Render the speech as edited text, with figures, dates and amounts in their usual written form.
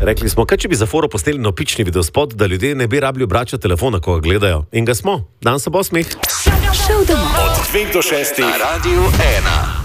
Rekli smo, kaj če bi za foro posteli nopični videospot, da ljudje ne bi rabili obračati telefona, ko ga gledajo. In ga smo. Dan se bo smeh. Šel domov. Od 2 do 6 na Radiu 1.